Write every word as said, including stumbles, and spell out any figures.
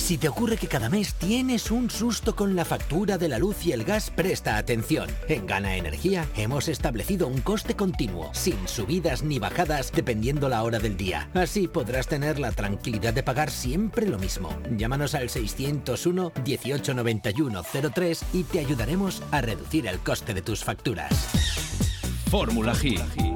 Si te ocurre que cada mes tienes un susto con la factura de la luz y el gas, presta atención. En Gana Energía hemos establecido un coste continuo, sin subidas ni bajadas dependiendo la hora del día. Así podrás tener la tranquilidad de pagar siempre lo mismo. Llámanos al seiscientos uno, dieciocho noventa y uno cero tres y te ayudaremos a reducir el coste de tus facturas. Fórmula G.